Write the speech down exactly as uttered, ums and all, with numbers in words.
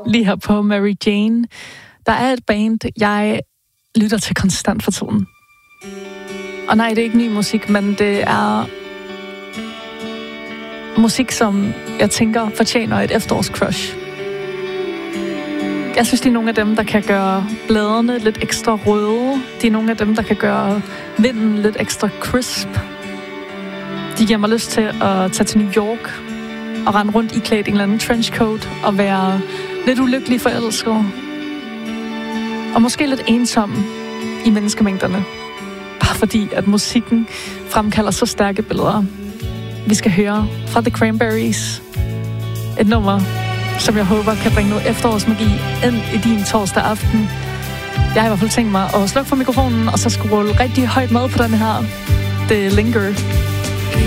lige her på Mary Jane. Der er et band, jeg lytter til konstant for tiden. Og nej, det er ikke ny musik, men det er musik, som jeg tænker fortjener et efterårscrush. Jeg synes, de er nogle af dem, der kan gøre bladene lidt ekstra røde. De er nogle af dem, der kan gøre vinden lidt ekstra crisp. De giver mig lyst til at tage til New York og rende rundt i klædt en eller anden trenchcoat og være lidt ulykkelig forelsket. Og måske lidt ensom i menneskemængderne. Bare fordi, at musikken fremkalder så stærke billeder. Vi skal høre fra The Cranberries. Et nummer, som jeg håber kan bringe noget efterårsmagi ind i din torsdag aften. Jeg har i hvert fald tænkt mig at slukke for mikrofonen, og så skrue rigtig højt med på den her. The Linger.